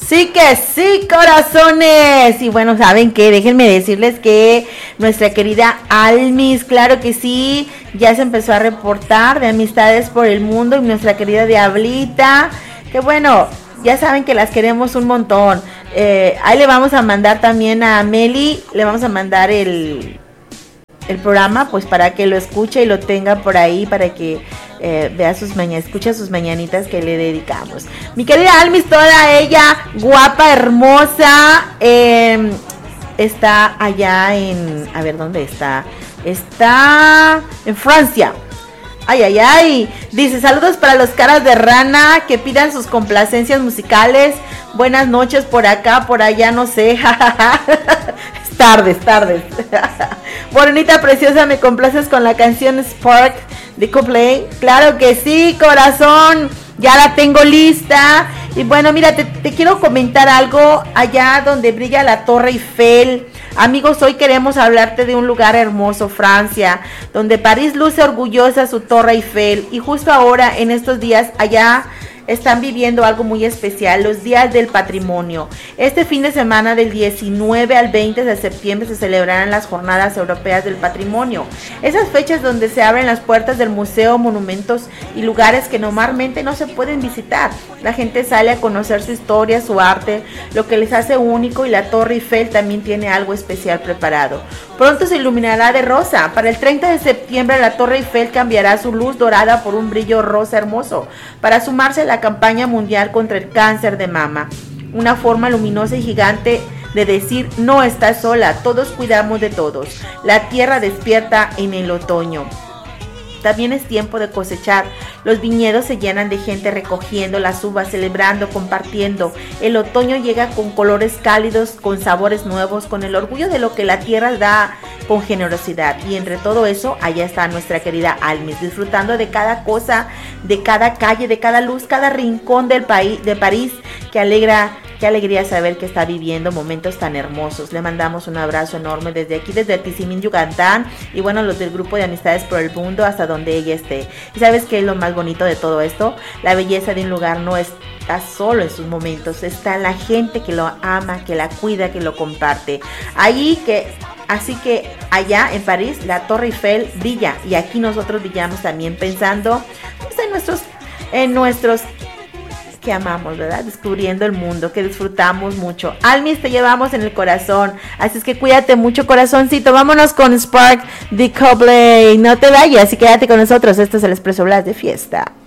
Sí que sí, corazones. Y bueno, ¿saben qué? Déjenme decirles que nuestra querida Almis, claro que sí, ya se empezó a reportar de Amistades por el Mundo. Y nuestra querida Diablita, que bueno, ya saben que las queremos un montón. Ahí le vamos a mandar también a Meli, le vamos a mandar el programa, pues para que lo escuche y lo tenga por ahí, para que vea escucha sus mañanitas que le dedicamos. Mi querida Almis, toda ella guapa, hermosa, está allá en, a ver, ¿dónde está? Está en Francia. Ay, ay, ay. Dice, saludos para los caras de rana que pidan sus complacencias musicales. Buenas noches por acá, por allá, no sé. Tardes. Bonita, preciosa, me complaces con la canción Spark de Coldplay. Claro que sí, corazón, ya la tengo lista. Y bueno, mira, te quiero comentar algo allá donde brilla la Torre Eiffel. Amigos, hoy queremos hablarte de un lugar hermoso, Francia, donde París luce orgullosa su Torre Eiffel. Y justo ahora, en estos días, allá están viviendo algo muy especial, los días del patrimonio. Este fin de semana del 19 al 20 de septiembre se celebrarán las jornadas europeas del patrimonio. Esas fechas donde se abren las puertas del museo, monumentos y lugares que normalmente no se pueden visitar. La gente sale a conocer su historia, su arte, lo que les hace único, y la Torre Eiffel también tiene algo especial preparado. Pronto se iluminará de rosa. Para el 30 de septiembre la Torre Eiffel cambiará su luz dorada por un brillo rosa hermoso, para sumarse a la campaña mundial contra el cáncer de mama. Una forma luminosa y gigante de decir, no estás sola, todos cuidamos de todos. La tierra despierta en el otoño. También es tiempo de cosechar. Los viñedos se llenan de gente recogiendo las uvas, celebrando, compartiendo. El otoño llega con colores cálidos, con sabores nuevos, con el orgullo de lo que la tierra da con generosidad. Y entre todo eso, allá está nuestra querida Almis, disfrutando de cada cosa, de cada calle, de cada luz, cada rincón del país, de París, que alegra. Qué alegría saber que está viviendo momentos tan hermosos. Le mandamos un abrazo enorme desde aquí, desde Tizimín, Yucatán. Y bueno, los del grupo de Amistades por el Mundo, hasta donde ella esté. ¿Y sabes qué es lo más bonito de todo esto? La belleza de un lugar no está solo en sus momentos. Está la gente que lo ama, que la cuida, que lo comparte. Así que allá en París, la Torre Eiffel brilla. Y aquí nosotros brillamos también, pensando pues, en nuestros que amamos, ¿verdad? Descubriendo el mundo, que disfrutamos mucho. Almis, te llevamos en el corazón, así es que cuídate mucho, corazoncito. Vámonos con Spark de Coldplay. No te vayas y quédate con nosotros. Esto es el Expreso Blas de fiesta.